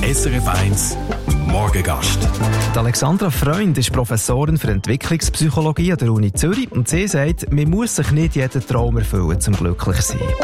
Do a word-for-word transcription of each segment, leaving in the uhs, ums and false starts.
S R F eins Morgengast. Die Alexandra Freund ist Professorin für Entwicklungspsychologie an der Uni Zürich und sie sagt, man muss sich nicht jeden Traum erfüllen, um glücklich zu sein.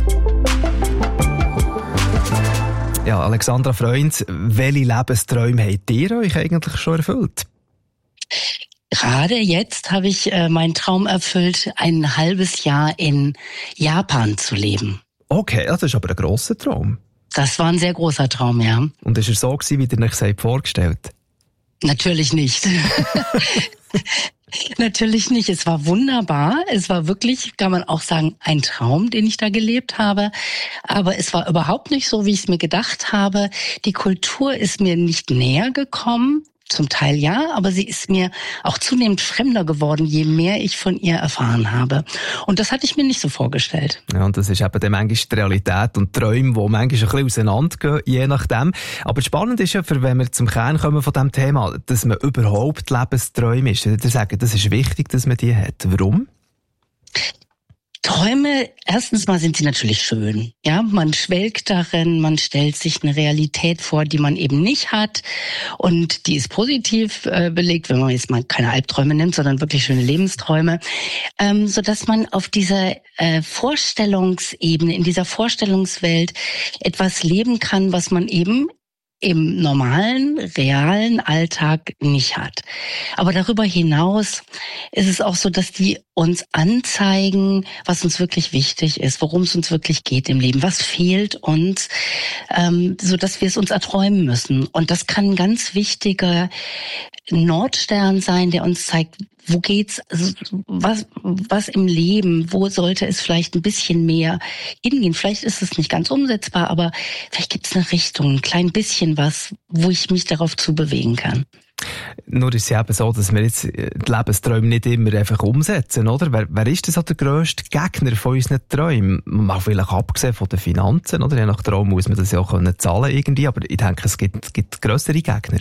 Ja, Alexandra Freund, welche Lebensträume habt ihr euch eigentlich schon erfüllt? Gerade jetzt habe ich äh, meinen Traum erfüllt, ein halbes Jahr in Japan zu leben. Okay, das ist aber ein grosser Traum. Das war ein sehr großer Traum, ja. Und ist er so gewesen, wie ihr euch das vorgestellt? Natürlich nicht. Natürlich nicht. Es war wunderbar. Es war wirklich, kann man auch sagen, ein Traum, den ich da gelebt habe. Aber es war überhaupt nicht so, wie ich es mir gedacht habe. Die Kultur ist mir nicht näher gekommen. Zum Teil ja, aber sie ist mir auch zunehmend fremder geworden, je mehr ich von ihr erfahren habe. Und das hatte ich mir nicht so vorgestellt. Ja, und das ist eben dann manchmal die Realität und die Träume, die manchmal ein bisschen auseinandergehen, je nachdem. Aber spannend ist ja, für wenn wir zum Kern kommen von diesem Thema, dass man überhaupt Lebensträume ist. Ich würde sagen, das ist wichtig, dass man die hat. Warum? Träume, erstens mal sind sie natürlich schön. Ja, man schwelgt darin, man stellt sich eine Realität vor, die man eben nicht hat. Und die ist positiv äh, belegt, wenn man jetzt mal keine Albträume nimmt, sondern wirklich schöne Lebensträume. Ähm, sodass man auf dieser äh, Vorstellungsebene, in dieser Vorstellungswelt etwas leben kann, was man eben im normalen, realen Alltag nicht hat. Aber darüber hinaus ist es auch so, dass die uns anzeigen, was uns wirklich wichtig ist, worum es uns wirklich geht im Leben, was fehlt uns, ähm, so dass wir es uns erträumen müssen. Und das kann ein ganz wichtiger Nordstern sein, der uns zeigt, wo geht's, also was, was im Leben, wo sollte es vielleicht ein bisschen mehr hingehen? Vielleicht ist es nicht ganz umsetzbar, aber vielleicht gibt es eine Richtung, ein klein bisschen was, wo ich mich darauf zubewegen kann. Nur ist es eben so, dass wir jetzt die Lebensträume nicht immer einfach umsetzen, oder? Wer, wer ist das auch der grösste Gegner von unseren Träumen? Mal vielleicht abgesehen von den Finanzen, oder? Je nach Traum muss man das ja auch können zahlen irgendwie, aber ich denke, es gibt, es gibt grössere Gegner.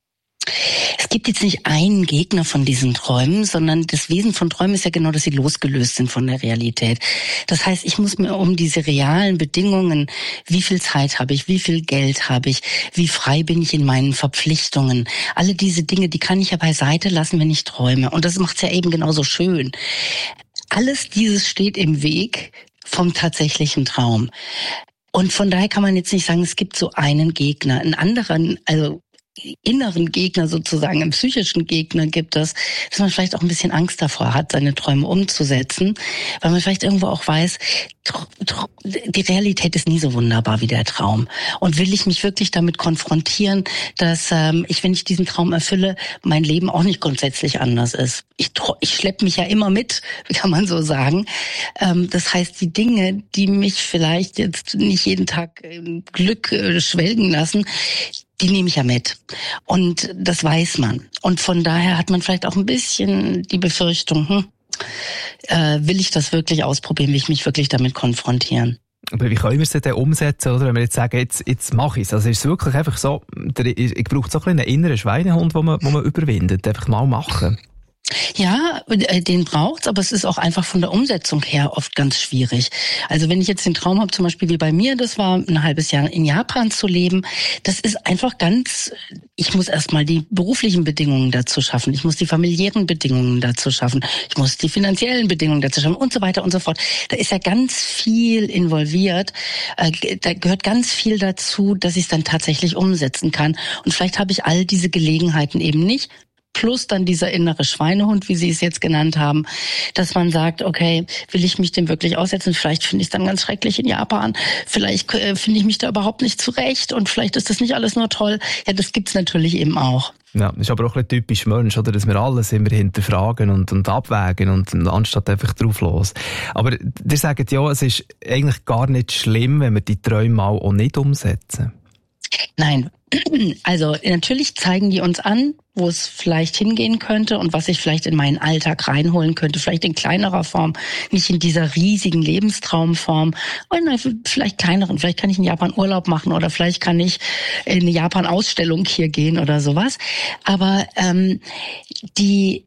Es gibt jetzt nicht einen Gegner von diesen Träumen, sondern das Wesen von Träumen ist ja genau, dass sie losgelöst sind von der Realität. Das heißt, ich muss mir um diese realen Bedingungen, wie viel Zeit habe ich, wie viel Geld habe ich, wie frei bin ich in meinen Verpflichtungen, alle diese Dinge, die kann ich ja beiseite lassen, wenn ich träume. Und das macht es ja eben genauso schön. Alles dieses steht im Weg vom tatsächlichen Traum. Und von daher kann man jetzt nicht sagen, es gibt so einen Gegner. Einen anderen, also inneren Gegner sozusagen, einen psychischen Gegner gibt es, dass man vielleicht auch ein bisschen Angst davor hat, seine Träume umzusetzen, weil man vielleicht irgendwo auch weiß, die Realität ist nie so wunderbar wie der Traum. Und will ich mich wirklich damit konfrontieren, dass ähm, ich, wenn ich diesen Traum erfülle, mein Leben auch nicht grundsätzlich anders ist. Ich, ich schleppe mich ja immer mit, kann man so sagen. Ähm, das heißt, die Dinge, die mich vielleicht jetzt nicht jeden Tag im Glück äh, schwelgen lassen, die nehme ich ja mit. Und das weiß man. Und von daher hat man vielleicht auch ein bisschen die Befürchtung, hm, äh, will ich das wirklich ausprobieren, will ich mich wirklich damit konfrontieren? Aber wie können wir es denn umsetzen, oder? Wenn wir jetzt sagen, jetzt, jetzt mache ich es. Also ist es wirklich einfach so, ich brauche so ein einen inneren Schweinehund, den man, den man überwindet. Einfach mal machen. Ja, den braucht's, aber es ist auch einfach von der Umsetzung her oft ganz schwierig. Also wenn ich jetzt den Traum habe, zum Beispiel wie bei mir, das war ein halbes Jahr in Japan zu leben, das ist einfach ganz, ich muss erstmal die beruflichen Bedingungen dazu schaffen, ich muss die familiären Bedingungen dazu schaffen, ich muss die finanziellen Bedingungen dazu schaffen und so weiter und so fort. Da ist ja ganz viel involviert, da gehört ganz viel dazu, dass ich es dann tatsächlich umsetzen kann. Und vielleicht habe ich all diese Gelegenheiten eben nicht. Plus dann dieser innere Schweinehund, wie Sie es jetzt genannt haben, dass man sagt, okay, will ich mich dem wirklich aussetzen? Vielleicht finde ich es dann ganz schrecklich in Japan. Vielleicht äh, finde ich mich da überhaupt nicht zurecht und vielleicht ist das nicht alles nur toll. Ja, das gibt's natürlich eben auch. Ja, das ist aber auch ein typisch Mensch, oder? Dass wir alles immer hinterfragen und, und abwägen und, und anstatt einfach drauf los. Aber ihr sagt ja, es ist eigentlich gar nicht schlimm, wenn wir die Träume mal auch nicht umsetzen. Nein, also natürlich zeigen die uns an, wo es vielleicht hingehen könnte und was ich vielleicht in meinen Alltag reinholen könnte, vielleicht in kleinerer Form, nicht in dieser riesigen Lebenstraumform, oder vielleicht kleineren, vielleicht kann ich in Japan Urlaub machen oder vielleicht kann ich in eine Japan-Ausstellung hier gehen oder sowas. Aber ähm, die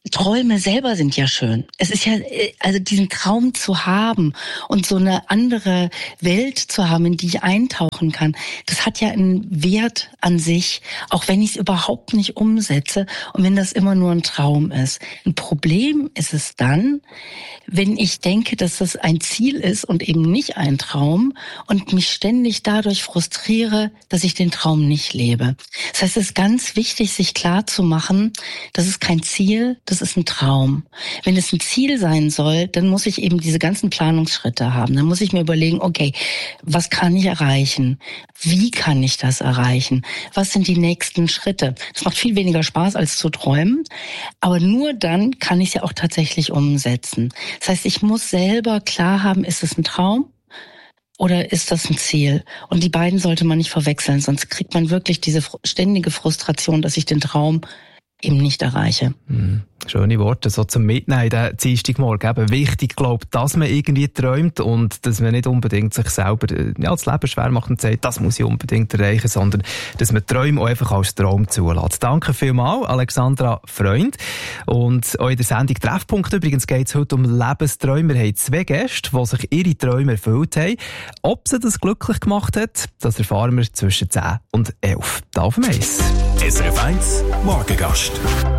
Träume selber sind ja schön. Es ist ja, also diesen Traum zu haben und so eine andere Welt zu haben, in die ich eintauchen kann, das hat ja einen Wert an sich, auch wenn ich es überhaupt nicht umsetze und wenn das immer nur ein Traum ist. Ein Problem ist es dann, wenn ich denke, dass das ein Ziel ist und eben nicht ein Traum und mich ständig dadurch frustriere, dass ich den Traum nicht lebe. Das heißt, es ist ganz wichtig, sich klar zu machen, das ist kein Ziel, das ist ein Traum. Wenn es ein Ziel sein soll, dann muss ich eben diese ganzen Planungsschritte haben. Dann muss ich mir überlegen, okay, was kann ich erreichen? Wie kann ich das erreichen? Was sind die nächsten Schritte? Das macht viel weniger Spaß als zu träumen, aber nur dann kann ich es ja auch tatsächlich umsetzen. Das heißt, ich muss selber klar haben, ist es ein Traum? Oder ist das ein Ziel? Und die beiden sollte man nicht verwechseln, sonst kriegt man wirklich diese ständige Frustration, dass ich den Traum eben nicht erreiche. Mhm. Schöne Worte, so zum Mitnehmen, den Dienstagmorgen. Eben wichtig, glaube, dass man irgendwie träumt und dass man nicht unbedingt sich selber ja, das Leben schwer macht und sagt, das muss ich unbedingt erreichen, sondern dass man Träume auch einfach als Traum zulässt. Danke vielmals, Alexandra Freund. Und auch in der Sendung Treffpunkt übrigens geht es heute um Lebensträume. Wir haben zwei Gäste, die sich ihre Träume erfüllt haben. Ob sie das glücklich gemacht hat, das erfahren wir zwischen zehn und elf. Da auf dem Eis. S R F eins Morgengast.